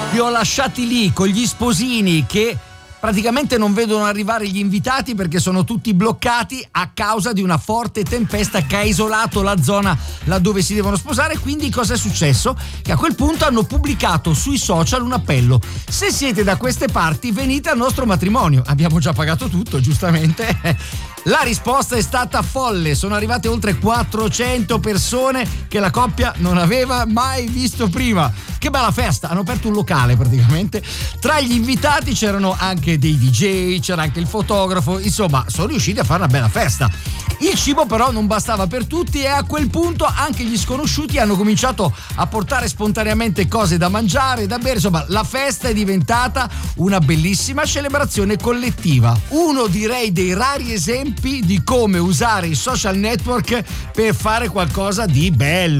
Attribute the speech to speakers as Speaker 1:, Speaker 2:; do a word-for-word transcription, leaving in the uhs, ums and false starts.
Speaker 1: Li ho lasciati lì con gli sposini che praticamente non vedono arrivare gli invitati perché sono tutti bloccati a causa di una forte tempesta che ha isolato la zona laddove si devono sposare. Quindi cosa è successo? Che a quel punto hanno pubblicato sui social un appello: se siete da queste parti venite al nostro matrimonio. Abbiamo già pagato tutto, giustamente. La risposta è stata folle, sono arrivate oltre quattrocento persone che la coppia non aveva mai visto prima. Che bella festa, hanno aperto un locale praticamente. Tra gli invitati c'erano anche dei D J, c'era anche il fotografo, insomma sono riusciti a fare una bella festa. Il cibo però non bastava per tutti e a quel punto anche gli sconosciuti hanno cominciato a portare spontaneamente cose da mangiare, da bere, insomma la festa è diventata una bellissima celebrazione collettiva. Uno, direi, dei rari esempi di come usare i social network per fare qualcosa di bello.